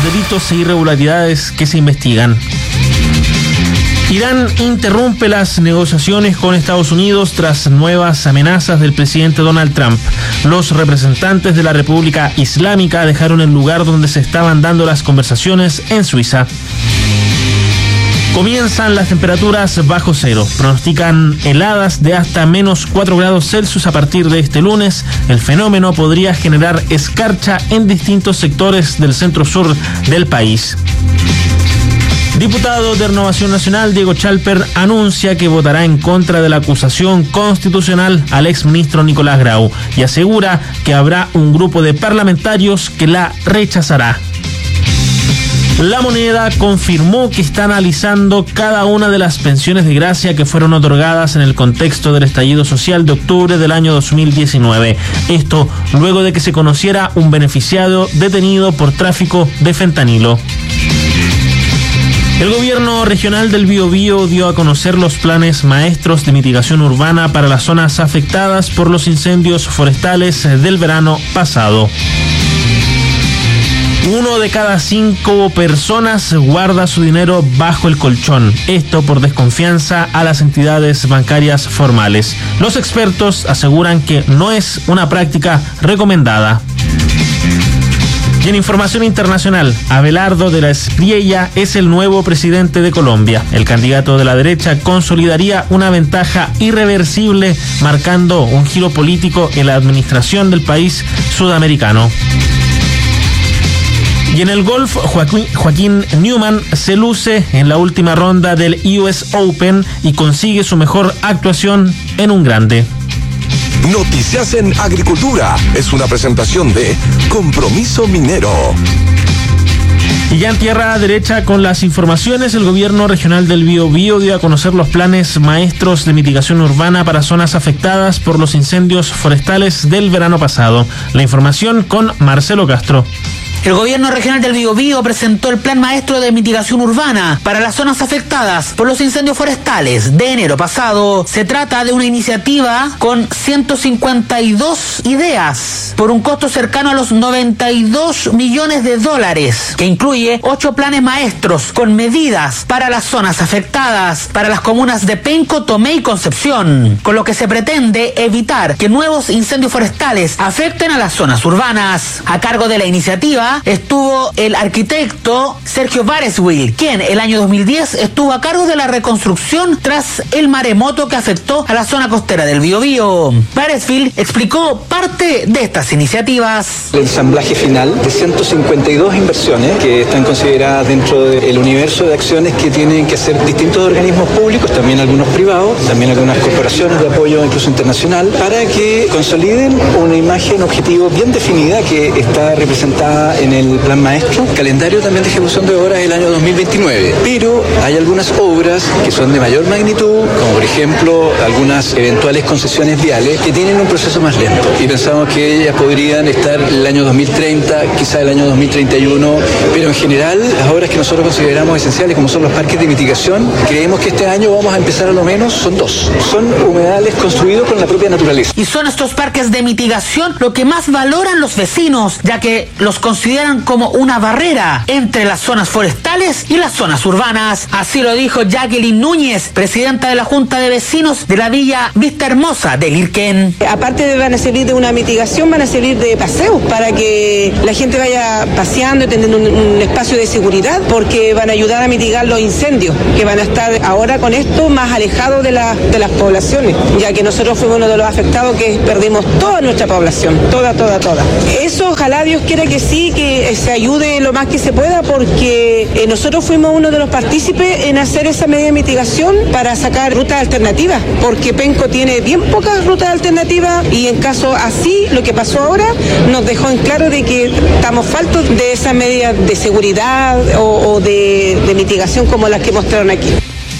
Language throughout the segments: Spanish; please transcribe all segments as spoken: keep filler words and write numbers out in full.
delitos e irregularidades que se investigan. Irán interrumpe las negociaciones con Estados Unidos tras nuevas amenazas del presidente Donald Trump. Los representantes de la República Islámica dejaron el lugar donde se estaban dando las conversaciones en Suiza. Comienzan las temperaturas bajo cero. Pronostican heladas de hasta menos cuatro grados Celsius a partir de este lunes. El fenómeno podría generar escarcha en distintos sectores del centro-sur del país. Diputado de Renovación Nacional, Diego Chalper, anuncia que votará en contra de la acusación constitucional al exministro Nicolás Grau y asegura que habrá un grupo de parlamentarios que la rechazará. La Moneda confirmó que está analizando cada una de las pensiones de gracia que fueron otorgadas en el contexto del estallido social de octubre del año dos mil diecinueve. Esto luego de que se conociera un beneficiario detenido por tráfico de fentanilo. El gobierno regional del Biobío dio a conocer los planes maestros de mitigación urbana para las zonas afectadas por los incendios forestales del verano pasado. Uno de cada cinco personas guarda su dinero bajo el colchón, esto por desconfianza a las entidades bancarias formales. Los expertos aseguran que no es una práctica recomendada. Y en información internacional, Abelardo de la Espriella es el nuevo presidente de Colombia. El candidato de la derecha consolidaría una ventaja irreversible, marcando un giro político en la administración del país sudamericano. Y en el golf, Joaquín, Joaquín Newman se luce en la última ronda del U S Open y consigue su mejor actuación en un grande. Noticias en Agricultura es una presentación de Compromiso Minero. Y ya en tierra derecha con las informaciones, el gobierno regional del Biobío dio a conocer los planes maestros de mitigación urbana para zonas afectadas por los incendios forestales del verano pasado. La información con Marcelo Castro. El gobierno regional del Biobío presentó el plan maestro de mitigación urbana para las zonas afectadas por los incendios forestales de enero pasado. Se trata de una iniciativa con ciento cincuenta y dos ideas por un costo cercano a los noventa y dos millones de dólares, que incluye ocho planes maestros con medidas para las zonas afectadas, para las comunas de Penco, Tomé y Concepción, con lo que se pretende evitar que nuevos incendios forestales afecten a las zonas urbanas. A cargo de la iniciativa estuvo el arquitecto Sergio Vareswil, quien el año dos mil diez estuvo a cargo de la reconstrucción tras el maremoto que afectó a la zona costera del Biobío. Vareswil explicó parte de estas iniciativas. El ensamblaje final de ciento cincuenta y dos inversiones que están consideradas dentro del universo de acciones que tienen que hacer distintos organismos públicos, también algunos privados, también algunas corporaciones de apoyo incluso internacional, para que consoliden una imagen objetivo bien definida que está representada en el plan maestro. Calendario también de ejecución de obras el año dos mil veintinueve, pero hay algunas obras que son de mayor magnitud, como por ejemplo algunas eventuales concesiones viales que tienen un proceso más lento y pensamos que ellas podrían estar el año dos mil treinta, quizá el año dos mil treinta y uno, pero en general las obras que nosotros consideramos esenciales, como son los parques de mitigación, creemos que este año vamos a empezar a lo menos, son dos, son humedales construidos con la propia naturaleza. Y son estos parques de mitigación lo que más valoran los vecinos, ya que los consideran como una barrera entre las zonas forestales y las zonas urbanas. Así lo dijo Jacqueline Núñez, presidenta de la Junta de Vecinos de la Villa Vista Hermosa de Lirquén. Aparte de van a servir de una mitigación, van a servir de paseo para que la gente vaya paseando y teniendo un, un espacio de seguridad, porque van a ayudar a mitigar los incendios que van a estar ahora con esto más alejados de, la, de las poblaciones, ya que nosotros fuimos uno de los afectados que perdimos toda nuestra población, toda, toda, toda. Eso ojalá Dios quiera que sí, que se ayude lo más que se pueda, porque eh, nosotros fuimos uno de los partícipes en hacer esa medida de mitigación para sacar rutas alternativas, porque Penco tiene bien pocas rutas alternativas y en caso así, lo que pasó ahora nos dejó en claro de que estamos faltos de esas medidas de seguridad o, o de, de mitigación como las que mostraron aquí.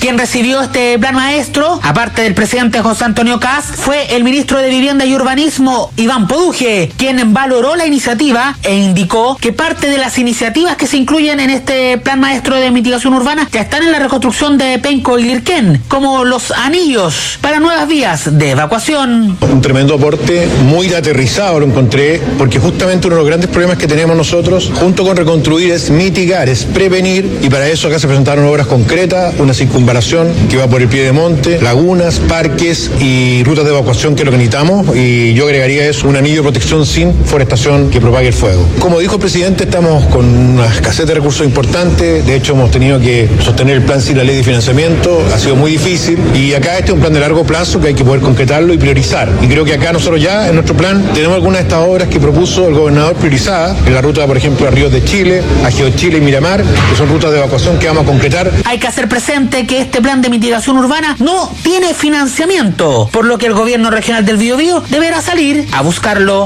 Quien recibió este plan maestro, aparte del presidente José Antonio Kast, fue el ministro de Vivienda y Urbanismo, Iván Poduje, quien valoró la iniciativa e indicó que parte de las iniciativas que se incluyen en este plan maestro de mitigación urbana ya están en la reconstrucción de Penco y Lirquén, como los anillos para nuevas vías de evacuación. Un tremendo aporte, muy aterrizado lo encontré, porque justamente uno de los grandes problemas que tenemos nosotros, junto con reconstruir, es mitigar, es prevenir, y para eso acá se presentaron obras concretas, una circunvalación que va por el pie de monte, lagunas, parques y rutas de evacuación, que es lo que necesitamos, y yo agregaría eso, un anillo de protección sin forestación que propague el fuego. Como dijo el presidente, estamos con una escasez de recursos importante, de hecho hemos tenido que sostener el plan sin la ley de financiamiento, ha sido muy difícil, y acá este es un plan de largo plazo que hay que poder concretarlo y priorizar, y creo que acá nosotros ya en nuestro plan tenemos algunas de estas obras que propuso el gobernador priorizadas, en la ruta por ejemplo a Ríos de Chile, a Geochile y Miramar, que son rutas de evacuación que vamos a concretar. Hay que hacer presente que este plan de mitigación urbana no tiene financiamiento, por lo que el gobierno regional del Biobío deberá salir a buscarlo.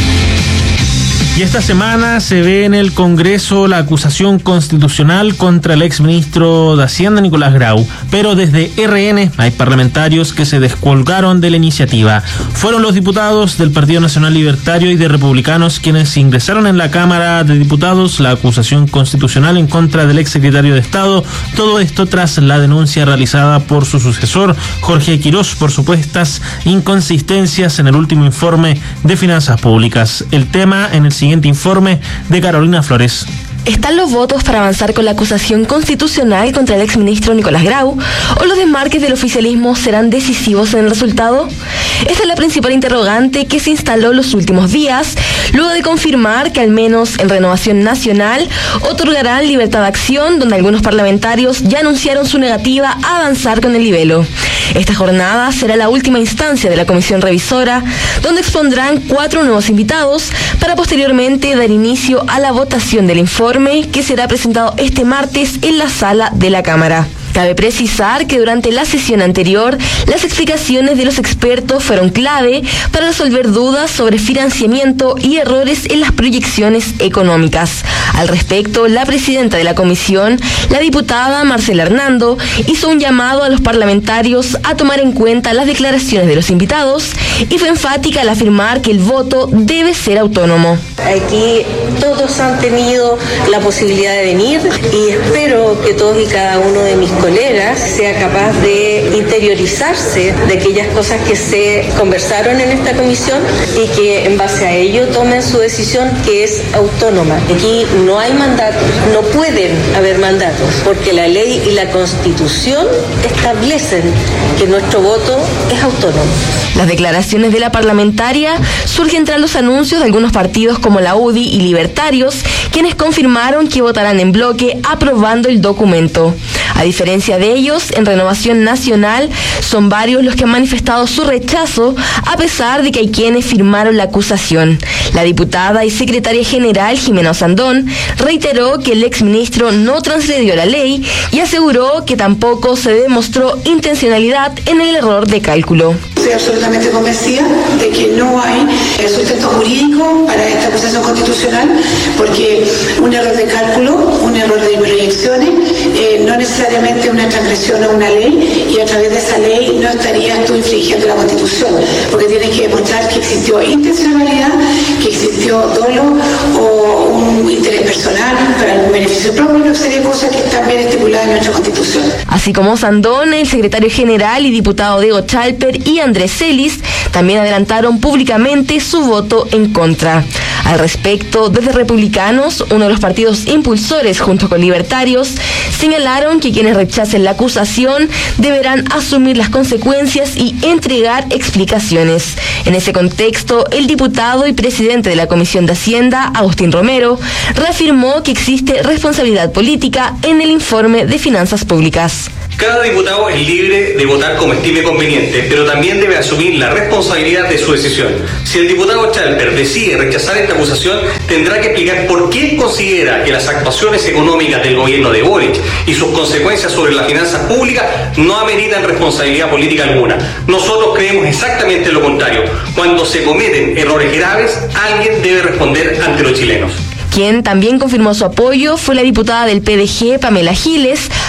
Y esta semana se ve en el Congreso la acusación constitucional contra el exministro de Hacienda, Nicolás Grau. Pero desde R N hay parlamentarios que se descolgaron de la iniciativa. Fueron los diputados del Partido Nacional Libertario y de Republicanos quienes ingresaron en la Cámara de Diputados la acusación constitucional en contra del exsecretario de Estado. Todo esto tras la denuncia realizada por su sucesor, Jorge Quirós, por supuestas inconsistencias en el último informe de finanzas públicas. El tema en el siguiente informe de Carolina Flores. ¿Están los votos para avanzar con la acusación constitucional contra el exministro Nicolás Grau? ¿O los desmarques del oficialismo serán decisivos en el resultado? Esta es la principal interrogante que se instaló los últimos días, luego de confirmar que al menos en Renovación Nacional otorgarán libertad de acción, donde algunos parlamentarios ya anunciaron su negativa a avanzar con el libelo. Esta jornada será la última instancia de la comisión revisora, donde expondrán cuatro nuevos invitados para posteriormente dar inicio a la votación del informe, que será presentado este martes en la sala de la Cámara. Cabe precisar que durante la sesión anterior, las explicaciones de los expertos fueron clave para resolver dudas sobre financiamiento y errores en las proyecciones económicas. Al respecto, la presidenta de la comisión, la diputada Marcela Hernando, hizo un llamado a los parlamentarios a tomar en cuenta las declaraciones de los invitados y fue enfática al afirmar que el voto debe ser autónomo. Aquí todos han tenido la posibilidad de venir y espero que todos y cada uno de mis colegas sea capaz de interiorizarse de aquellas cosas que se conversaron en esta comisión y que en base a ello tomen su decisión, que es autónoma. Aquí no hay mandatos, no pueden haber mandatos, porque la ley y la Constitución establecen que nuestro voto es autónomo. Las declaraciones de la parlamentaria surgen tras los anuncios de algunos partidos como la U D I y Libertarios, quienes confirmaron que votarán en bloque aprobando el documento. A diferencia de ellos, en Renovación Nacional son varios los que han manifestado su rechazo, a pesar de que hay quienes firmaron la acusación. La diputada y secretaria general Jimena Osandón reiteró que el exministro no transgredió la ley y aseguró que tampoco se demostró intencionalidad en el error de cálculo. Estoy absolutamente convencida de que no hay sustento jurídico para esta acusación constitucional, porque un error de cálculo, un error de proyecciones, eh, no necesariamente una transgresión a una ley, y a través de esa ley no estarías tú infringiendo la Constitución, porque tienes que demostrar que existió intencionalidad, que existió dolo o un interés personal para algún beneficio propio, una serie de cosas que están bien estipuladas en nuestra Constitución. Así como Osandón, el secretario general y diputado Diego Chalper y Andrés Celis también adelantaron públicamente su voto en contra. Al respecto, desde Republicanos, uno de los partidos impulsores junto con Libertarios, señalaron que quienes rechacen la acusación deberán asumir las consecuencias y entregar explicaciones. En ese contexto, el diputado y presidente de la Comisión de Hacienda, Agustín Romero, reafirmó que existe responsabilidad política en el informe de finanzas públicas. Cada diputado es libre de votar como estime conveniente, pero también debe asumir la responsabilidad de su decisión. Si el diputado Chalper decide rechazar esta acusación, tendrá que explicar por qué considera que las actuaciones económicas del gobierno de Boric y sus consecuencias sobre las finanzas públicas no ameritan responsabilidad política alguna. Nosotros creemos exactamente lo contrario. Cuando se cometen errores graves, alguien debe responder ante los chilenos. Quien también confirmó su apoyo fue la diputada del P D G, Pamela Giles,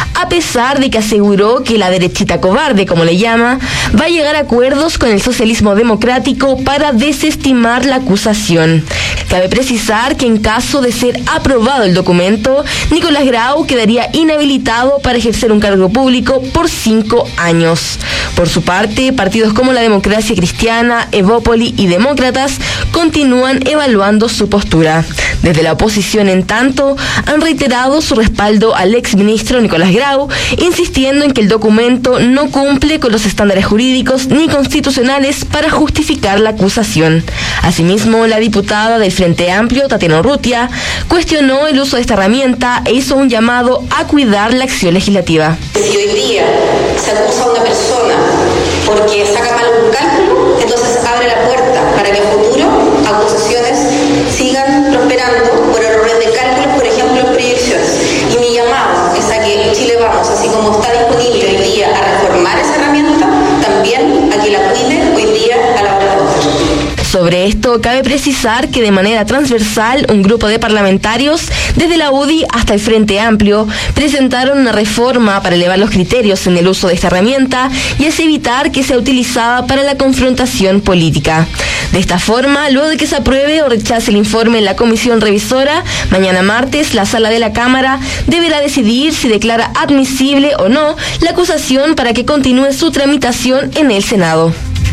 a pesar de que aseguró que la derechita cobarde, como le llama, va a llegar a acuerdos con el socialismo democrático para desestimar la acusación. Cabe precisar que en caso de ser aprobado el documento, Nicolás Grau quedaría inhabilitado para ejercer un cargo público por cinco años. Por su parte, partidos como la Democracia Cristiana, Evópoli y Demócratas continúan evaluando su postura. Desde la oposición, en tanto, han reiterado su respaldo al exministro Nicolás Grau, insistiendo en que el documento no cumple con los estándares jurídicos ni constitucionales para justificar la acusación. Asimismo, la diputada del Frente Amplio, Tatiana Urrutia, cuestionó el uso de esta herramienta e hizo un llamado a cuidar la acción legislativa. Si hoy día se acusa a una persona porque saca mal un cálculo, entonces abre la puerta para que en futuro acusaciones sigan prosperando por errores de cálculos, por ejemplo, en proyecciones. Y mi llamado es a que Chile Vamos, así como está disponible hoy día a reformar esa herramienta, también a que la cuide hoy día a la hora de votar. Sobre esto, cabe precisar que de manera transversal, un grupo de parlamentarios, desde la U D I hasta el Frente Amplio, presentaron una reforma para elevar los criterios en el uso de esta herramienta y así evitar que sea utilizada para la confrontación política. De esta forma, luego de que se apruebe o rechace el informe en la comisión revisora, mañana martes la sala de la Cámara deberá decidir si declara admisible o no la acusación para que continúe su tramitación en el Senado.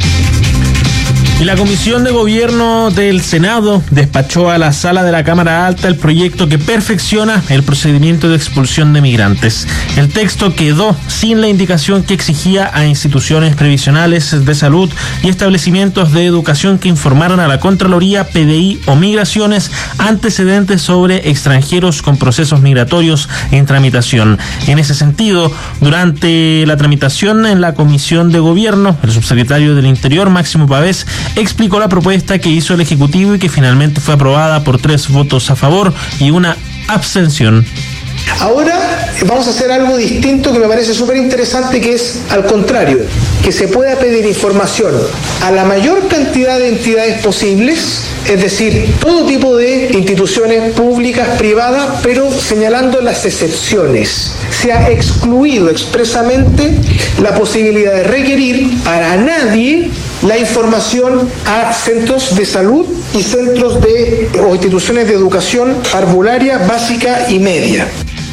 Y la Comisión de Gobierno del Senado despachó a la Sala de la Cámara Alta el proyecto que perfecciona el procedimiento de expulsión de migrantes. El texto quedó sin la indicación que exigía a instituciones previsionales de salud y establecimientos de educación que informaran a la Contraloría, P D I o Migraciones antecedentes sobre extranjeros con procesos migratorios en tramitación. En ese sentido, durante la tramitación en la Comisión de Gobierno, el subsecretario del Interior, Máximo Pavés, explicó la propuesta que hizo el Ejecutivo y que finalmente fue aprobada por tres votos a favor y una abstención. Ahora vamos a hacer algo distinto que me parece súper interesante, que es al contrario, que se pueda pedir información a la mayor cantidad de entidades posibles, es decir, todo tipo de instituciones públicas, privadas, pero señalando las excepciones. Se ha excluido expresamente la posibilidad de requerir para nadie la información a centros de salud y centros de o instituciones de educación parvularia, básica y media.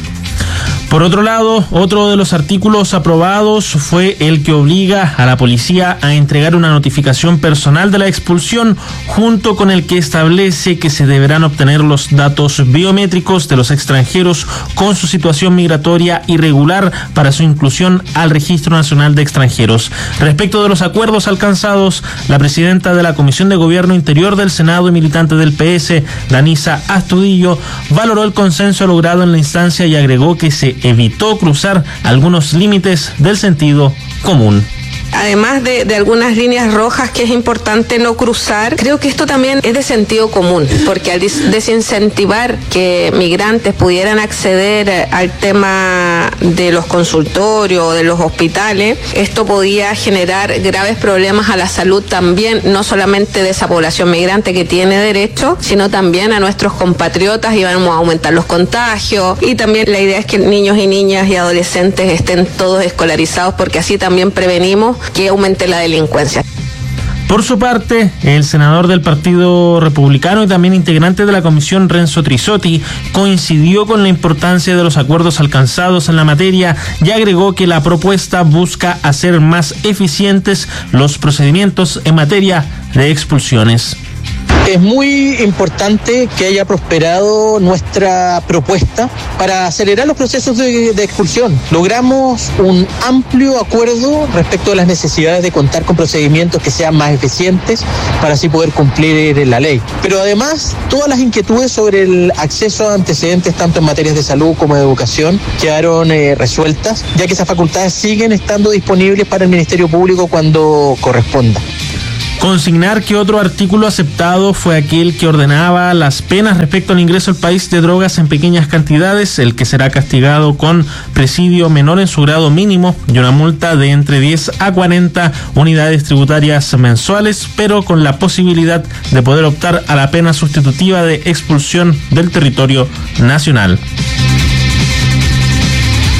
Por otro lado, otro de los artículos aprobados fue el que obliga a la policía a entregar una notificación personal de la expulsión, junto con el que establece que se deberán obtener los datos biométricos de los extranjeros con su situación migratoria irregular para su inclusión al Registro Nacional de Extranjeros. Respecto de los acuerdos alcanzados, la presidenta de la Comisión de Gobierno Interior del Senado y militante del P S, Danisa Astudillo, valoró el consenso logrado en la instancia y agregó que se evitó cruzar algunos límites del sentido común. Además de, de algunas líneas rojas que es importante no cruzar, creo que esto también es de sentido común, porque al desincentivar que migrantes pudieran acceder al tema de los consultorios o de los hospitales, esto podía generar graves problemas a la salud también, no solamente de esa población migrante que tiene derecho, sino también a nuestros compatriotas, y vamos a aumentar los contagios, y también la idea es que niños y niñas y adolescentes estén todos escolarizados, porque así también prevenimos que aumente la delincuencia. Por su parte, el senador del Partido Republicano y también integrante de la comisión, Renzo Trisotti, coincidió con la importancia de los acuerdos alcanzados en la materia y agregó que la propuesta busca hacer más eficientes los procedimientos en materia de expulsiones. Es muy importante que haya prosperado nuestra propuesta para acelerar los procesos de, de expulsión. Logramos un amplio acuerdo respecto a las necesidades de contar con procedimientos que sean más eficientes para así poder cumplir la ley. Pero además, todas las inquietudes sobre el acceso a antecedentes, tanto en materias de salud como de educación, quedaron eh, resueltas, ya que esas facultades siguen estando disponibles para el Ministerio Público cuando corresponda. Consignar que otro artículo aceptado fue aquel que ordenaba las penas respecto al ingreso al país de drogas en pequeñas cantidades, el que será castigado con presidio menor en su grado mínimo y una multa de entre diez a cuarenta unidades tributarias mensuales, pero con la posibilidad de poder optar a la pena sustitutiva de expulsión del territorio nacional.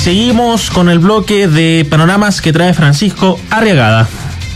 seguimos con el bloque de panoramas que trae Francisco Arriagada.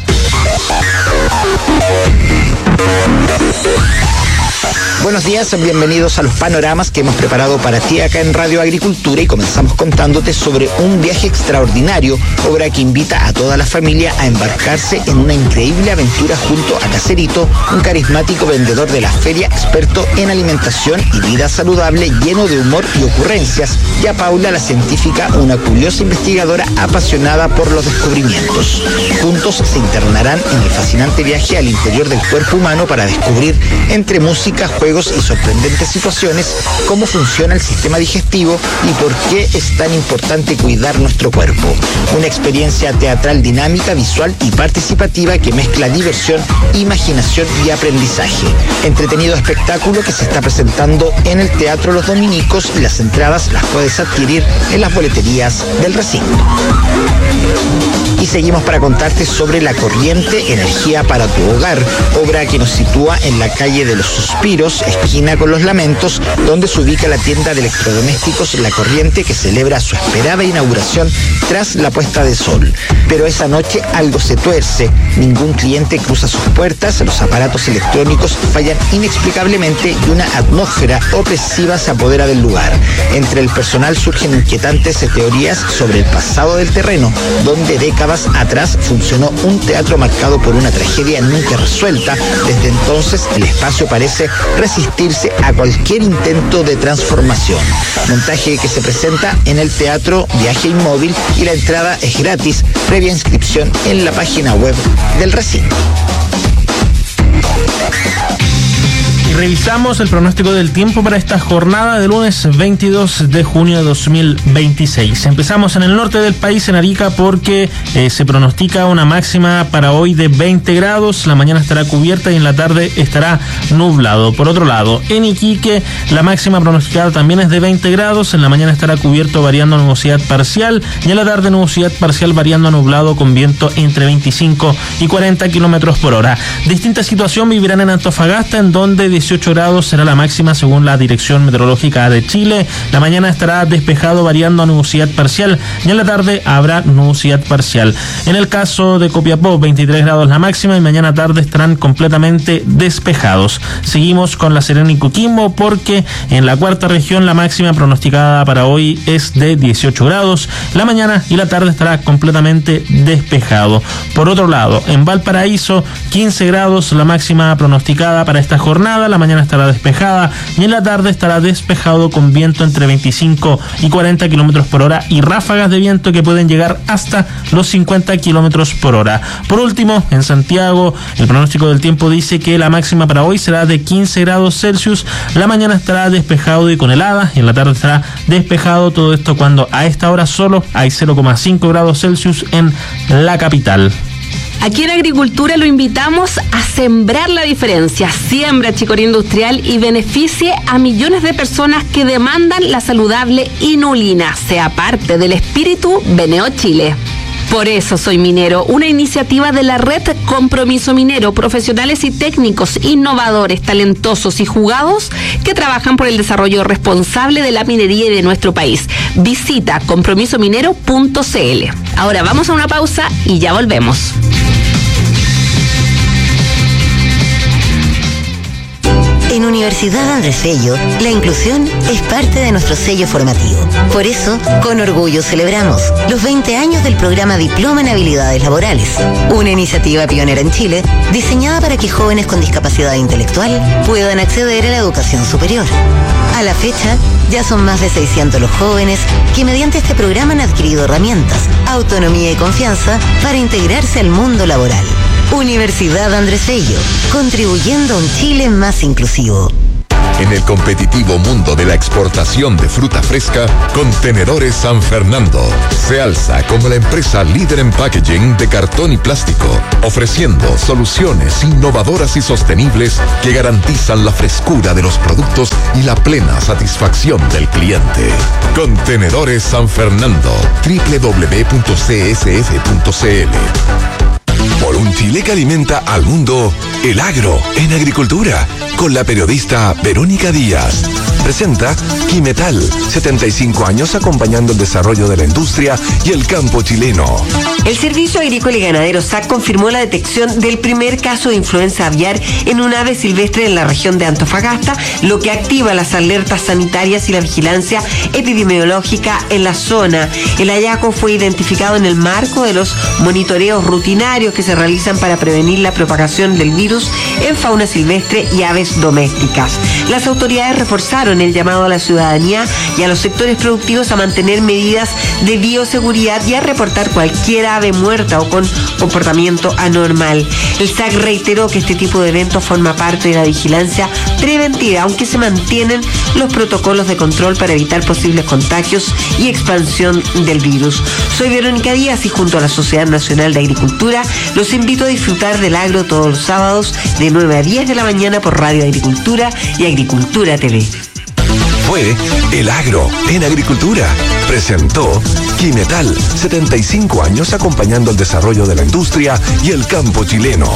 Buenos días, bienvenidos a los panoramas que hemos preparado para ti acá en Radio Agricultura, y comenzamos contándote sobre un viaje extraordinario, obra que invita a toda la familia a embarcarse en una increíble aventura junto a Caserito, un carismático vendedor de la feria experto en alimentación y vida saludable, lleno de humor y ocurrencias, y a Paula, la científica, una curiosa investigadora apasionada por los descubrimientos. Juntos se internarán en el fascinante viaje al interior del cuerpo humano para descubrir, entre música, juegos y sorprendentes situaciones, cómo funciona el sistema digestivo y por qué es tan importante cuidar nuestro cuerpo. Una experiencia teatral dinámica, visual y participativa que mezcla diversión, imaginación y aprendizaje. Entretenido espectáculo que se está presentando en el Teatro Los Dominicos, y las entradas las puedes adquirir en las boleterías del recinto. Y seguimos para contarte sobre La Corriente, energía para tu hogar, obra que nos sitúa en la calle de los Suspiros, esquina con Los Lamentos, donde se ubica la tienda de electrodomésticos La Corriente, que celebra su esperada inauguración tras la puesta de sol. Pero esa noche algo se tuerce, ningún cliente cruza sus puertas, los aparatos electrónicos fallan inexplicablemente y una atmósfera opresiva se apodera del lugar. Entre el personal surgen inquietantes teorías sobre el pasado del terreno, donde décadas atrás funcionó un teatro marcado por una tragedia nunca resuelta. Desde entonces el espacio parece resistirse a cualquier intento de transformación. Montaje que se presenta en el Teatro Viaje Inmóvil, y la entrada es gratis, previa inscripción en la página web del recinto. Y revisamos el pronóstico del tiempo para esta jornada de lunes veintidós de junio de dos mil veintiséis. Empezamos en el norte del país, en Arica, porque eh, se pronostica una máxima para hoy de veinte grados. La mañana estará cubierta y en la tarde estará nublado. Por otro lado, en Iquique, la máxima pronosticada también es de veinte grados. En la mañana estará cubierto variando a nubosidad parcial, y en la tarde nubosidad parcial variando a nublado con viento entre veinticinco y cuarenta kilómetros por hora. Distinta situación vivirán en Antofagasta, en donde dieciocho grados será la máxima según la Dirección Meteorológica de Chile. La mañana estará despejado variando a nubosidad parcial, y en la tarde habrá nubosidad parcial. En el caso de Copiapó, veintitrés grados la máxima, y mañana tarde estarán completamente despejados. Seguimos con La Serena y Coquimbo, porque en la cuarta región la máxima pronosticada para hoy es de dieciocho grados. La mañana y la tarde estará completamente despejado. Por otro lado, en Valparaíso, quince grados la máxima pronosticada para esta jornada. La mañana estará despejada y en la tarde estará despejado con viento entre veinticinco y cuarenta kilómetros por hora y ráfagas de viento que pueden llegar hasta los cincuenta kilómetros por hora. Por último, en Santiago, el pronóstico del tiempo dice que la máxima para hoy será de quince grados Celsius. La mañana estará despejado y con helada, y en la tarde estará despejado. Todo esto cuando a esta hora solo hay cero coma cinco grados Celsius en la capital. Aquí en Agricultura lo invitamos a sembrar la diferencia. Siembra chicoría industrial y beneficie a millones de personas que demandan la saludable inulina. Sea parte del espíritu Beneo Chile. Por eso soy minero, una iniciativa de la red Compromiso Minero, profesionales y técnicos innovadores, talentosos y jugados que trabajan por el desarrollo responsable de la minería y de nuestro país. Visita compromiso minero punto c l. Ahora vamos a una pausa y ya volvemos. En Universidad Andrés Bello, la inclusión es parte de nuestro sello formativo. Por eso, con orgullo celebramos los veinte años del programa Diploma en Habilidades Laborales, una iniciativa pionera en Chile diseñada para que jóvenes con discapacidad intelectual puedan acceder a la educación superior. A la fecha, ya son más de seiscientos los jóvenes que mediante este programa han adquirido herramientas, autonomía y confianza para integrarse al mundo laboral. Universidad Andrés Bello, contribuyendo a un Chile más inclusivo. En el competitivo mundo de la exportación de fruta fresca, Contenedores San Fernando se alza como la empresa líder en packaging de cartón y plástico, ofreciendo soluciones innovadoras y sostenibles que garantizan la frescura de los productos y la plena satisfacción del cliente. Contenedores San Fernando, doble u doble u doble u punto c s f punto c l. Por un Chile que alimenta al mundo, el agro en agricultura, con la periodista Verónica Díaz. Presenta Quimetal, setenta y cinco años acompañando el desarrollo de la industria y el campo chileno. El Servicio Agrícola y Ganadero S A C confirmó la detección del primer caso de influenza aviar en un ave silvestre en la región de Antofagasta, lo que activa las alertas sanitarias y la vigilancia epidemiológica en la zona. El hallazgo fue identificado en el marco de los monitoreos rutinarios que se realizan para prevenir la propagación del virus en fauna silvestre y aves domésticas. Las autoridades reforzaron el llamado a la ciudadanía y a los sectores productivos a mantener medidas de bioseguridad y a reportar cualquier ave muerta o con comportamiento anormal. El S A C reiteró que este tipo de eventos forma parte de la vigilancia preventiva, aunque se mantienen los protocolos de control para evitar posibles contagios y expansión del virus. Soy Verónica Díaz y junto a la Sociedad Nacional de Agricultura los invito a disfrutar del agro todos los sábados de nueve a diez de la mañana por Radio Agricultura y Agricultura T V. Fue El Agro en Agricultura. Presentó Quimetal, setenta y cinco años acompañando el desarrollo de la industria y el campo chileno.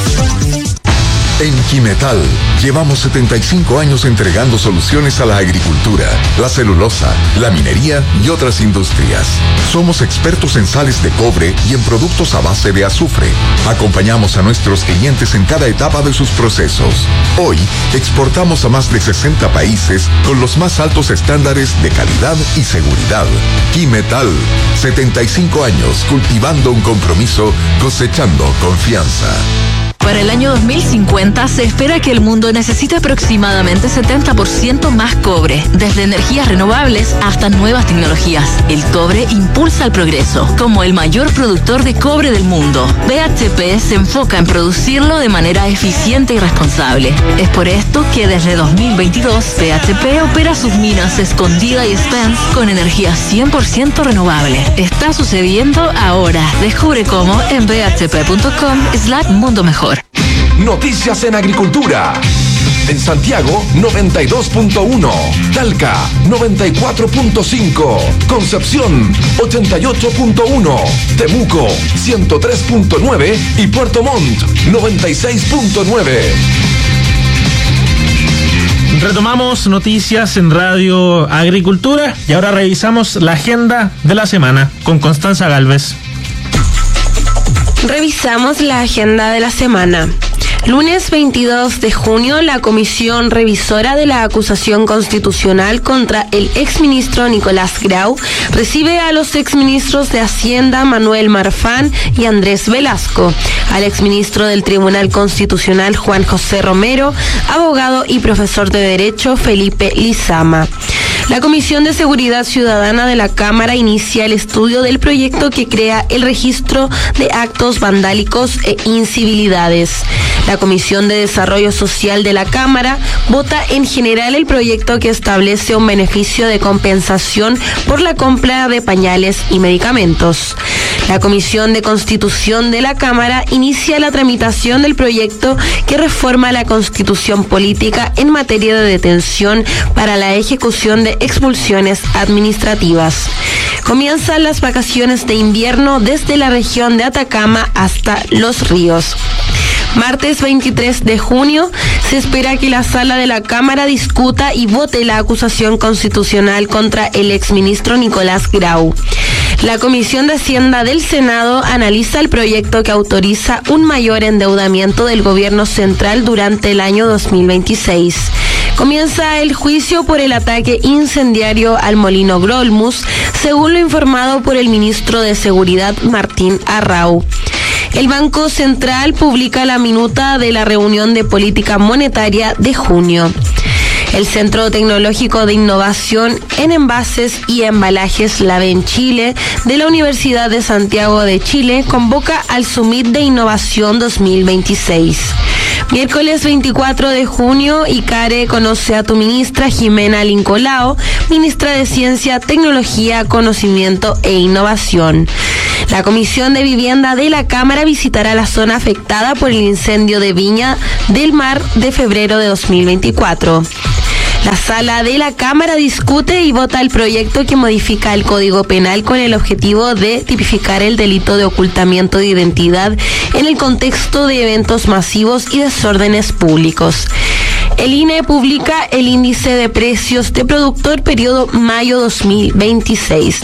En Quimetal llevamos setenta y cinco años entregando soluciones a la agricultura, la celulosa, la minería y otras industrias. Somos expertos en sales de cobre y en productos a base de azufre. Acompañamos a nuestros clientes en cada etapa de sus procesos. Hoy exportamos a más de sesenta países con los más altos estándares de calidad y seguridad. Quimetal, setenta y cinco años cultivando un compromiso, cosechando confianza. Para el año dos mil cincuenta se espera que el mundo necesite aproximadamente setenta por ciento más cobre, desde energías renovables hasta nuevas tecnologías. El cobre impulsa el progreso. Como el mayor productor de cobre del mundo, B H P se enfoca en producirlo de manera eficiente y responsable. Es por esto que desde dos mil veintidós B H P opera sus minas Escondida y Spence con energía cien por ciento renovable. Está sucediendo ahora. Descubre cómo en b h p punto com slash mundo mejor. Noticias en Agricultura. En Santiago, noventa y dos punto uno. Talca, noventa y cuatro punto cinco. Concepción, ochenta y ocho punto uno. Temuco, ciento tres punto nueve. Y Puerto Montt, noventa y seis punto nueve. Retomamos noticias en Radio Agricultura y ahora revisamos la agenda de la semana con Constanza Galvez. Revisamos la agenda de la semana. Lunes veintidós de junio, la Comisión Revisora de la Acusación Constitucional contra el exministro Nicolás Grau recibe a los exministros de Hacienda Manuel Marfán y Andrés Velasco, al exministro del Tribunal Constitucional Juan José Romero, abogado y profesor de Derecho Felipe Lizama. La Comisión de Seguridad Ciudadana de la Cámara inicia el estudio del proyecto que crea el registro de actos vandálicos e incivilidades. La Comisión de Desarrollo Social de la Cámara vota en general el proyecto que establece un beneficio de compensación por la compra de pañales y medicamentos. La Comisión de Constitución de la Cámara inicia la tramitación del proyecto que reforma la Constitución política en materia de detención para la ejecución de expulsiones administrativas. Comienzan las vacaciones de invierno desde la región de Atacama hasta Los Ríos. Martes veintitrés de junio, se espera que la sala de la Cámara discuta y vote la acusación constitucional contra el exministro Nicolás Grau. La Comisión de Hacienda del Senado analiza el proyecto que autoriza un mayor endeudamiento del gobierno central durante el año dos mil veintiséis. Comienza el juicio por el ataque incendiario al molino Grolmus, según lo informado por el ministro de Seguridad Martín Arrau. El Banco Central publica la minuta de la reunión de política monetaria de junio. El Centro Tecnológico de Innovación en Envases y Embalajes LAVEN Chile de la Universidad de Santiago de Chile convoca al Summit de Innovación dos mil veintiséis. Miércoles veinticuatro de junio, ICARE conoce a tu ministra Jimena Lincolao, ministra de Ciencia, Tecnología, Conocimiento e Innovación. La Comisión de Vivienda de la Cámara visitará la zona afectada por el incendio de Viña del Mar de febrero de dos mil veinticuatro. La sala de la Cámara discute y vota el proyecto que modifica el Código Penal con el objetivo de tipificar el delito de ocultamiento de identidad en el contexto de eventos masivos y desórdenes públicos. El I N E publica el índice de precios de productor periodo mayo dos mil veintiséis.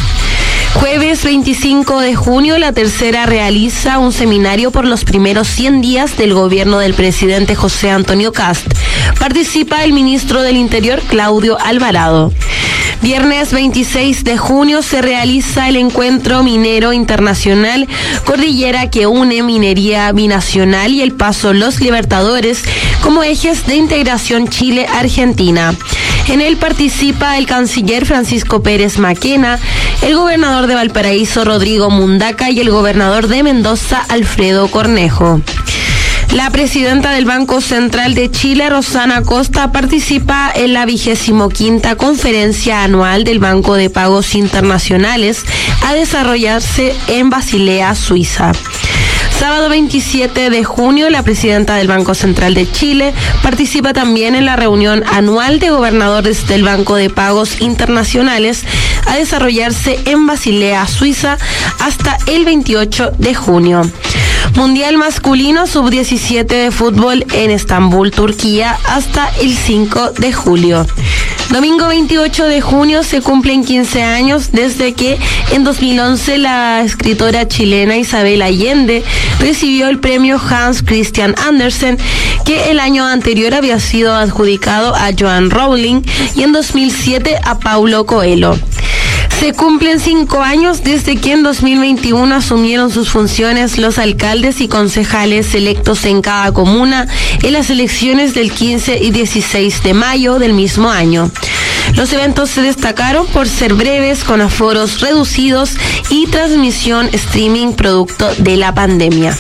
Jueves veinticinco de junio, la Tercera realiza un seminario por los primeros cien días del gobierno del presidente José Antonio Kast. Participa el ministro del Interior, Claudio Alvarado. Viernes veintiséis de junio se realiza el Encuentro Minero Internacional Cordillera, que une minería binacional y el Paso Los Libertadores como ejes de integración Chile-Argentina. En él participa el canciller Francisco Pérez Maquena, el gobernador de Valparaíso Rodrigo Mundaca y el gobernador de Mendoza Alfredo Cornejo. La presidenta del Banco Central de Chile, Rosana Costa, participa en la vigésimo quinta conferencia anual del Banco de Pagos Internacionales a desarrollarse en Basilea, Suiza. Sábado veintisiete de junio, la presidenta del Banco Central de Chile participa también en la reunión anual de gobernadores del Banco de Pagos Internacionales a desarrollarse en Basilea, Suiza, hasta el veintiocho de junio. Mundial masculino sub diecisiete de fútbol en Estambul, Turquía, hasta el cinco de julio. Domingo veintiocho de junio se cumplen quince años desde que en dos mil once la escritora chilena Isabel Allende recibió el premio Hans Christian Andersen, que el año anterior había sido adjudicado a Joan Rowling, y en dos mil siete a Paulo Coelho. Se cumplen cinco años desde que en dos mil veintiuno asumieron sus funciones los alcaldes y concejales electos en cada comuna en las elecciones del quince y dieciséis de mayo del mismo año. Los eventos se destacaron por ser breves, con aforos reducidos y transmisión streaming producto de la pandemia.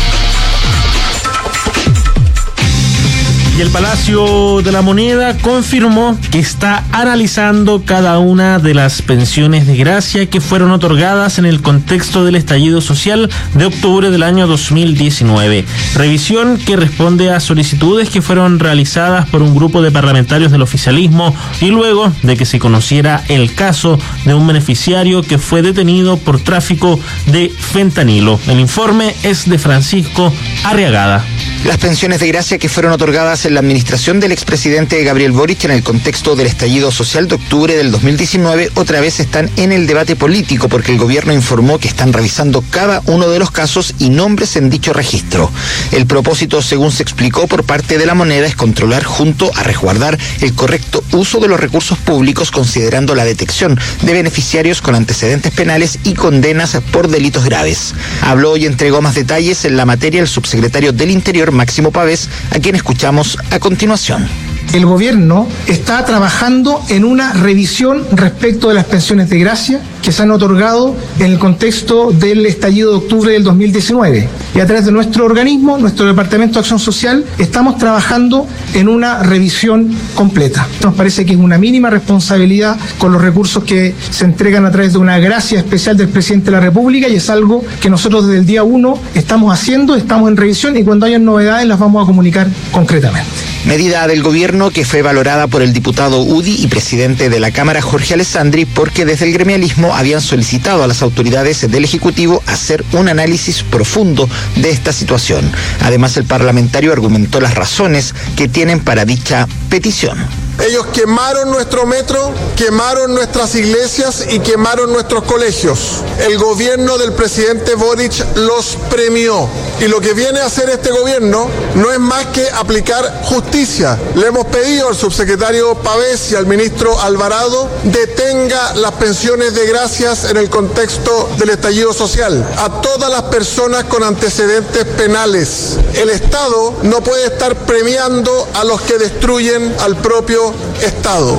Y el Palacio de la Moneda confirmó que está analizando cada una de las pensiones de gracia que fueron otorgadas en el contexto del estallido social de octubre del año dos mil diecinueve. Revisión que responde a solicitudes que fueron realizadas por un grupo de parlamentarios del oficialismo y luego de que se conociera el caso de un beneficiario que fue detenido por tráfico de fentanilo. El informe es de Francisco Arriagada. Las pensiones de gracia que fueron otorgadas en la administración del expresidente Gabriel Boric en el contexto del estallido social de octubre del dos mil diecinueve otra vez están en el debate político, porque el gobierno informó que están revisando cada uno de los casos y nombres en dicho registro. El propósito, según se explicó por parte de la Moneda, es controlar junto a resguardar el correcto uso de los recursos públicos, considerando la detección de beneficiarios con antecedentes penales y condenas por delitos graves. Habló y entregó más detalles en la materia el subsecretario del Interior, Máximo Pavés, a quien escuchamos a continuación. El gobierno está trabajando en una revisión respecto de las pensiones de gracia que se han otorgado en el contexto del estallido de octubre del dos mil diecinueve. Y a través de nuestro organismo, nuestro Departamento de Acción Social, estamos trabajando en una revisión completa. Nos parece que es una mínima responsabilidad con los recursos que se entregan a través de una gracia especial del presidente de la República, y es algo que nosotros desde el día uno estamos haciendo, estamos en revisión, y cuando haya novedades las vamos a comunicar concretamente. Medida del gobierno que fue valorada por el diputado U D I y presidente de la Cámara, Jorge Alessandri, porque desde el gremialismo habían solicitado a las autoridades del Ejecutivo hacer un análisis profundo de esta situación. Además, el parlamentario argumentó las razones que tienen para dicha petición. Ellos quemaron nuestro metro, quemaron nuestras iglesias y quemaron nuestros colegios. El gobierno del presidente Boric los premió. Y lo que viene a hacer este gobierno no es más que aplicar justicia. Le hemos pedido al subsecretario Pavés y al ministro Alvarado detenga las pensiones de gracias en el contexto del estallido social a todas las personas con antecedentes penales. El Estado no puede estar premiando a los que destruyen al propio Estado.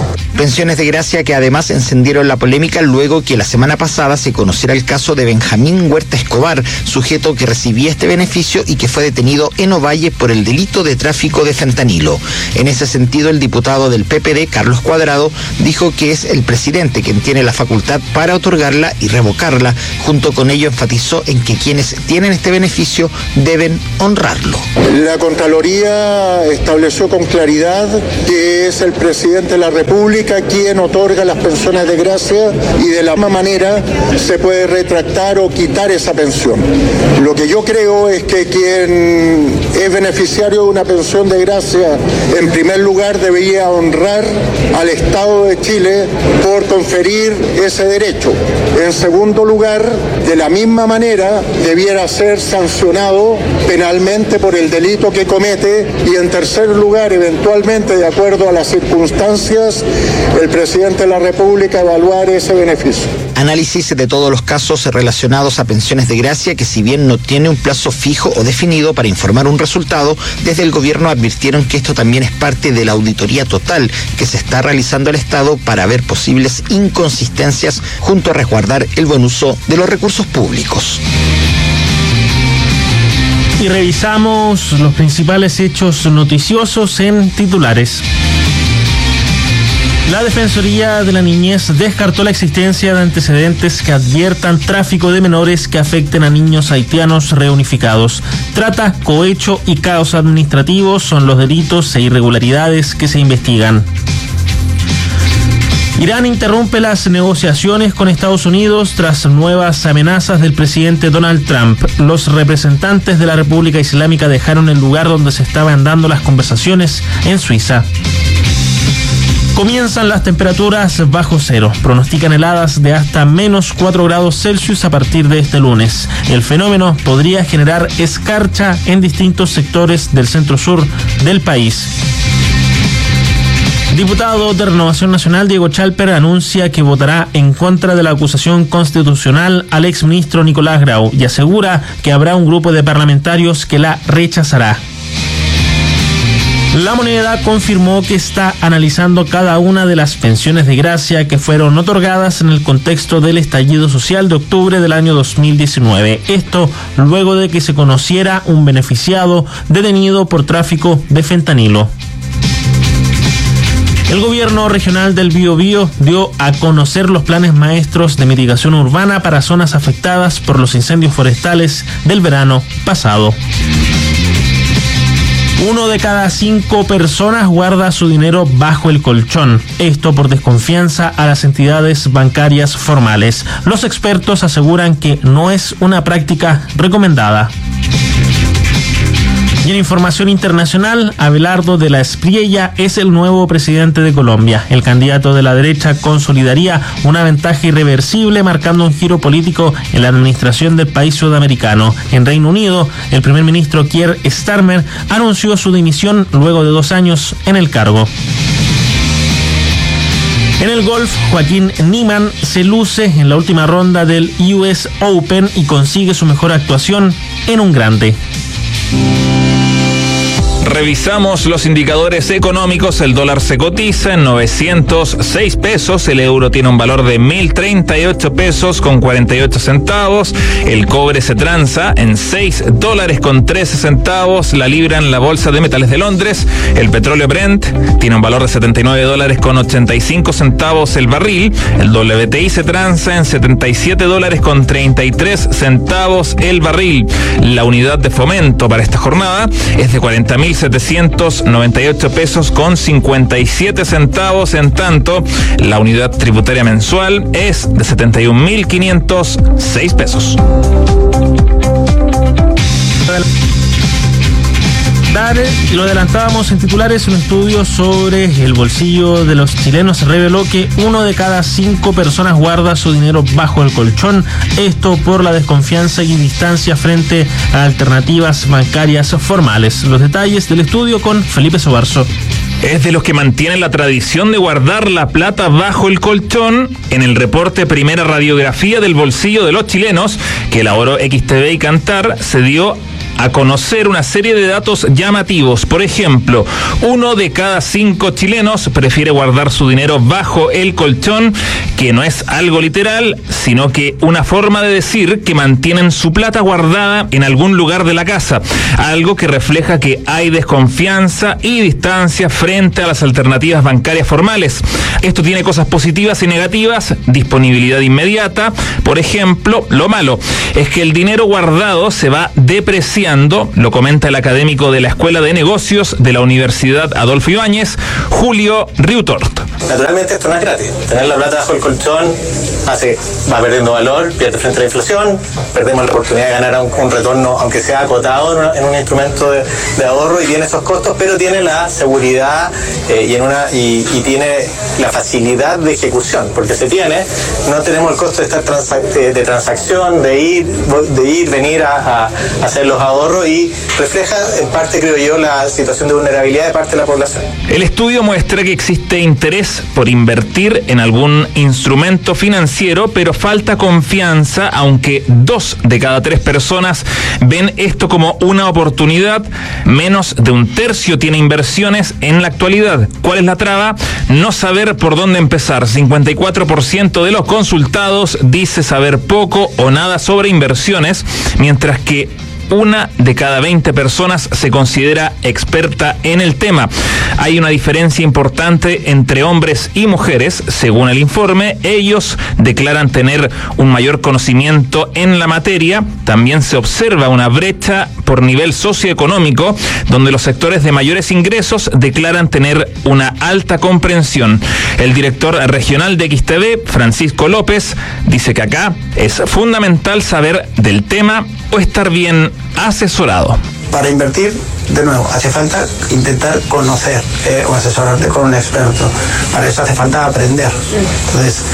Pensiones de gracia que además encendieron la polémica luego que la semana pasada se conociera el caso de Benjamín Huerta Escobar, sujeto que recibía este beneficio y que fue detenido en Ovalle por el delito de tráfico de fentanilo. En ese sentido, el diputado del P P D, Carlos Cuadrado, dijo que es el presidente quien tiene la facultad para otorgarla y revocarla. Junto con ello enfatizó en que quienes tienen este beneficio deben honrarlo. La Contraloría estableció con claridad que es el presidente de la República quien otorga las pensiones de gracia y de la misma manera se puede retractar o quitar esa pensión. Lo que yo creo es que quien es beneficiario de una pensión de gracia, en primer lugar debería honrar al Estado de Chile por conferir ese derecho. En segundo lugar, de la misma manera, debiera ser sancionado penalmente por el delito que comete y en tercer lugar, eventualmente, de acuerdo a las circunstancias, el presidente de la República evaluar ese beneficio. Análisis de todos los casos relacionados a pensiones de gracia que, si bien no tiene un plazo fijo o definido para informar un resultado, desde el gobierno advirtieron que esto también es parte de la auditoría total que se está realizando al Estado para ver posibles inconsistencias junto a resguardar el buen uso de los recursos públicos. Y revisamos los principales hechos noticiosos en titulares. La Defensoría de la Niñez descartó la existencia de antecedentes que adviertan tráfico de menores que afecten a niños haitianos reunificados. Trata, cohecho y caos administrativo son los delitos e irregularidades que se investigan. Irán interrumpe las negociaciones con Estados Unidos tras nuevas amenazas del presidente Donald Trump. Los representantes de la República Islámica dejaron el lugar donde se estaban dando las conversaciones en Suiza. Comienzan las temperaturas bajo cero. Pronostican heladas de hasta menos cuatro grados Celsius a partir de este lunes. El fenómeno podría generar escarcha en distintos sectores del centro-sur del país. Diputado de Renovación Nacional Diego Chalper anuncia que votará en contra de la acusación constitucional al exministro Nicolás Grau y asegura que habrá un grupo de parlamentarios que la rechazará. La Moneda confirmó que está analizando cada una de las pensiones de gracia que fueron otorgadas en el contexto del estallido social de octubre del año dos mil diecinueve. Esto luego de que se conociera un beneficiado detenido por tráfico de fentanilo. El gobierno regional del Biobío dio a conocer los planes maestros de mitigación urbana para zonas afectadas por los incendios forestales del verano pasado. Uno de cada cinco personas guarda su dinero bajo el colchón. Esto por desconfianza a las entidades bancarias formales. Los expertos aseguran que no es una práctica recomendada. Y en información internacional, Abelardo de la Espriella es el nuevo presidente de Colombia. El candidato de la derecha consolidaría una ventaja irreversible, marcando un giro político en la administración del país sudamericano. En Reino Unido, el primer ministro Keir Starmer anunció su dimisión luego de dos años en el cargo. En el golf, Joaquín Niemann se luce en la última ronda del U S Open y consigue su mejor actuación en un grande. Revisamos los indicadores económicos. El dólar se cotiza en novecientos seis pesos, el euro tiene un valor de mil treinta y ocho pesos con cuarenta y ocho centavos, el cobre se transa en seis dólares con trece centavos, la libra en la bolsa de metales de Londres, el petróleo Brent tiene un valor de setenta y nueve dólares con ochenta y cinco centavos el barril, el W T I se transa en setenta y siete dólares con treinta y tres centavos el barril. La unidad de fomento para esta jornada es de cuarenta mil setecientos noventa y ocho pesos con cincuenta y siete centavos, en tanto la unidad tributaria mensual es de setenta y un mil quinientos seis pesos. Lo adelantábamos en titulares, un estudio sobre el bolsillo de los chilenos reveló que uno de cada cinco personas guarda su dinero bajo el colchón, esto por la desconfianza y distancia frente a alternativas bancarias formales. Los detalles del estudio con Felipe Sobarzo. Es de los que mantienen la tradición de guardar la plata bajo el colchón. En el reporte Primera Radiografía del Bolsillo de los Chilenos, que elaboró X T V y Cantar, se dio a conocer una serie de datos llamativos. Por ejemplo, uno de cada cinco chilenos prefiere guardar su dinero bajo el colchón, que no es algo literal, sino que una forma de decir que mantienen su plata guardada en algún lugar de la casa, algo que refleja que hay desconfianza y distancia frente a las alternativas bancarias formales. Esto tiene cosas positivas y negativas: disponibilidad inmediata. Por ejemplo, lo malo es que el dinero guardado se va depreciando, lo comenta el académico de la Escuela de Negocios de la Universidad Adolfo Ibáñez, Julio Riutort. Naturalmente esto no es gratis. Tener la plata bajo el colchón hace, va perdiendo valor, pierde frente a la inflación, perdemos la oportunidad de ganar un, un retorno, aunque sea acotado, en, una, en un instrumento de, de ahorro, y tiene esos costos, pero tiene la seguridad eh, y, en una, y, y tiene la facilidad de ejecución, porque se tiene, no tenemos el costo de estar transac de, de transacción, de ir, de ir, venir a, a hacer los ahorros, y refleja en parte, creo yo, la situación de vulnerabilidad de parte de la población. El estudio muestra que existe interés por invertir en algún instrumento financiero, pero falta confianza, aunque dos de cada tres personas ven esto como una oportunidad. Menos de un tercio tiene inversiones en la actualidad. ¿Cuál es la traba? No saber por dónde empezar. cincuenta y cuatro por ciento de los consultados dice saber poco o nada sobre inversiones, mientras que una de cada veinte personas se considera experta en el tema. Hay una diferencia importante entre hombres y mujeres. Según el informe, ellos declaran tener un mayor conocimiento en la materia. También se observa una brecha por nivel socioeconómico, donde los sectores de mayores ingresos declaran tener una alta comprensión. El director regional de X T V, Francisco López, dice que acá es fundamental saber del tema o estar bien asesorado. Para invertir, de nuevo, hace falta intentar conocer eh, o asesorarte con un experto. Para eso hace falta aprender. Entonces,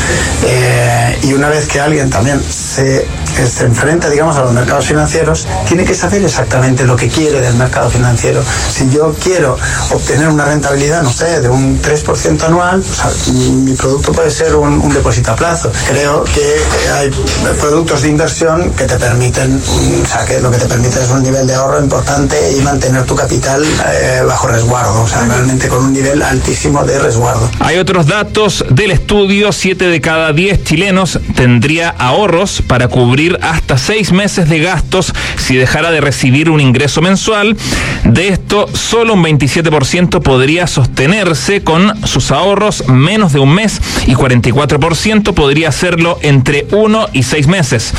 eh, y una vez que alguien también se, se enfrenta, digamos, a los mercados financieros, tiene que saber exactamente lo que quiere del mercado financiero. Si yo quiero obtener una rentabilidad, no sé, de un tres por ciento anual, o sea, mi producto puede ser un, un depósito a plazo. Creo que hay productos de inversión que te permiten, o sea, que lo que te permite es un nivel de ahorro importante y mantener tu capital eh, bajo resguardo, o sea, realmente con un nivel altísimo de resguardo. Hay otros datos del estudio: siete de cada diez chilenos tendría ahorros para cubrir hasta seis meses de gastos si dejara de recibir un ingreso mensual. De esto, solo un veintisiete por ciento podría sostenerse con sus ahorros menos de un mes, y cuarenta y cuatro por ciento podría hacerlo entre uno y seis meses.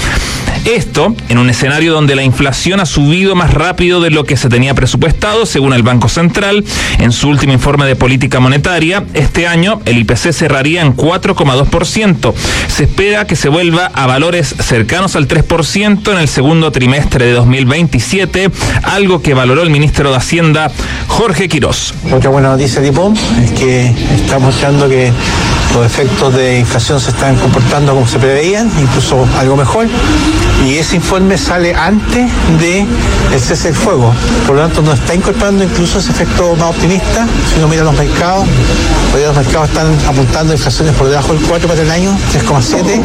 Esto en un escenario donde la inflación ha subido más rápido de lo que se tenía presupuestado, según el Banco Central. En su último informe de política monetaria, este año el I P C cerraría en cuatro coma dos por ciento. Se espera que se vuelva a valores cercanos al tres por ciento en el segundo trimestre de dos mil veintisiete, algo que valoró el ministro de Hacienda, Jorge Quirós. Otra buena noticia, Tipo, es que está mostrando que los efectos de inflación se están comportando como se preveían, incluso algo mejor, y ese informe sale antes de el cese del fuego, por lo tanto no está incorporando incluso ese efecto más optimista. Si uno mira los mercados, hoy los mercados están apuntando a inflaciones por debajo del cuatro para el año, tres coma siete,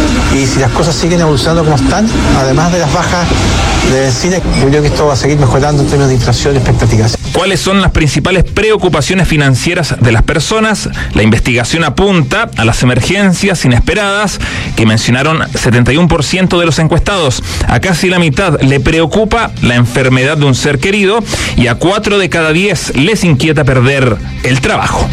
y si las cosas siguen evolucionando como están, además de las bajas de bencina, yo creo que esto va a seguir mejorando en términos de inflación y expectativas. ¿Cuáles son las principales preocupaciones financieras de las personas? La investigación apunta a las emergencias inesperadas, que mencionaron setenta y uno por ciento de los encuestados. A casi la mitad le preocupa la enfermedad de un ser querido, y a cuatro de cada diez les inquieta perder el trabajo.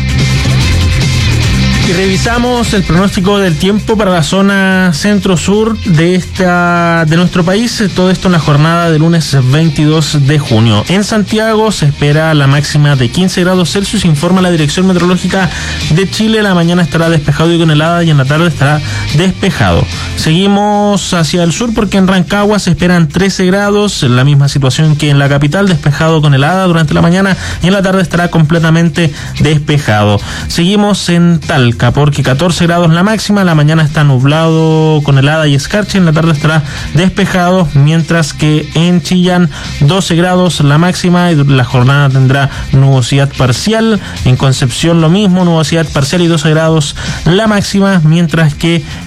Y revisamos el pronóstico del tiempo para la zona centro-sur de esta de nuestro país. Todo esto en la jornada del lunes veintidós de junio. En Santiago se espera la máxima de quince grados Celsius, informa la Dirección Meteorológica de Chile. La mañana estará despejado y con helada, y en la tarde estará despejado. Seguimos hacia el sur porque en Rancagua se esperan trece grados, la misma situación que en la capital, despejado con helada durante la mañana, y en la tarde estará completamente despejado. Seguimos en Talca porque catorce grados la máxima, la mañana está nublado con helada y escarcha, en la tarde estará despejado, mientras que en Chillán doce grados la máxima y la jornada tendrá nubosidad parcial. En Concepción lo mismo, nubosidad parcial y doce grados la máxima, mientras que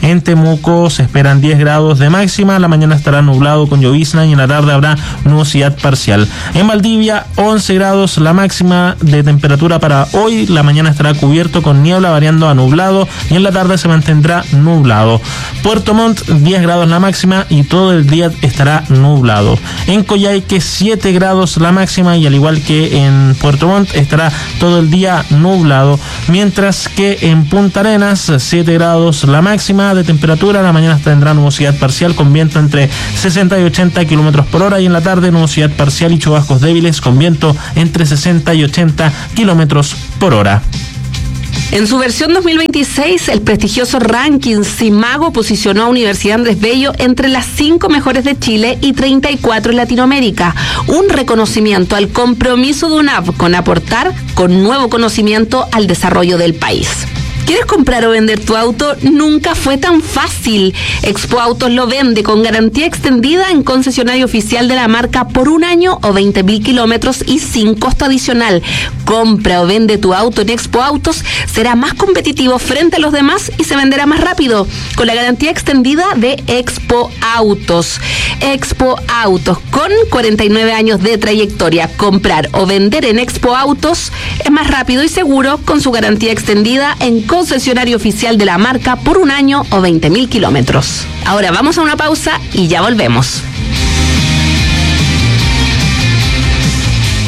En Temuco se esperan diez grados de máxima, la mañana estará nublado con llovizna y en la tarde habrá nubosidad parcial. En Valdivia, once grados la máxima de temperatura para hoy, la mañana estará cubierto con niebla variando a nublado y en la tarde se mantendrá nublado. Puerto Montt, diez grados la máxima y todo el día estará nublado. En Coyhaique, siete grados la máxima y al igual que en Puerto Montt estará todo el día nublado, mientras que en Punta Arenas, siete grados la máxima de temperatura, la mañana tendrá nubosidad parcial con viento entre sesenta y ochenta kilómetros por hora y en la tarde nubosidad parcial y chubascos débiles con viento entre sesenta y ochenta kilómetros por hora. En su versión dos mil veintiséis, el prestigioso ranking Simago posicionó a Universidad Andrés Bello entre las cinco mejores de Chile y treinta y cuatro en Latinoamérica. Un reconocimiento al compromiso de U N A V con aportar con nuevo conocimiento al desarrollo del país. ¿Quieres comprar o vender tu auto? Nunca fue tan fácil. Expo Autos lo vende con garantía extendida en concesionario oficial de la marca por un año o veinte mil kilómetros y sin costo adicional. Compra o vende tu auto en Expo Autos, será más competitivo frente a los demás y se venderá más rápido con la garantía extendida de Expo Autos. Expo Autos, con cuarenta y nueve años de trayectoria. Comprar o vender en Expo Autos es más rápido y seguro con su garantía extendida en concesionario oficial de la marca por un año o veinte mil kilómetros. Ahora vamos a una pausa y ya volvemos.